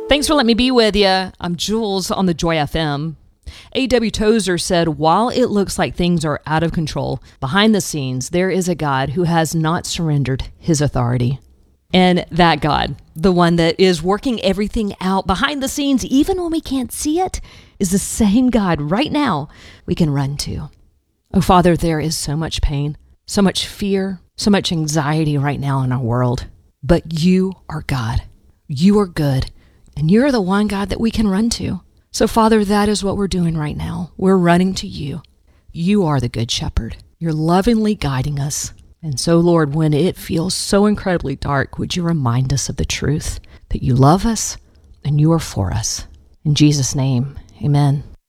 Thanks for letting me be with you. I'm Jules on the Joy FM. A.W. Tozer said, while it looks like things are out of control, behind the scenes, there is a God who has not surrendered his authority. And that God, the one that is working everything out behind the scenes, even when we can't see it, is the same God right now we can run to. Oh, Father, there is so much pain, so much fear, so much anxiety right now in our world. But you are God. You are good. And you're the one, God, that we can run to. So, Father, that is what we're doing right now. We're running to you. You are the good shepherd. You're lovingly guiding us. And so, Lord, when it feels so incredibly dark, would you remind us of the truth that you love us and you are for us. In Jesus' name, amen.